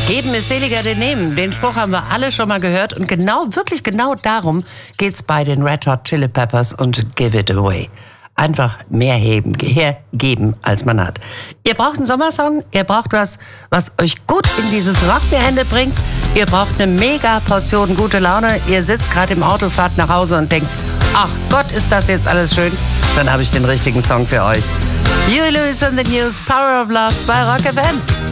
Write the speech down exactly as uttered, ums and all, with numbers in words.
Geben ist seliger denn nehmen. Den Spruch haben wir alle schon mal gehört. Und genau, wirklich genau darum geht's bei den Red Hot Chili Peppers und Give It Away. Einfach mehr heben, hergeben, als man hat. Ihr braucht einen Sommersong, ihr braucht was, was euch gut in dieses Rockgehände bringt. Ihr braucht eine mega Portion gute Laune. Ihr sitzt gerade im Auto, fahrt nach Hause und denkt, ach Gott, ist das jetzt alles schön. Dann habe ich den richtigen Song für euch. Huey Lewis and the News, Power of Love bei Rock F M.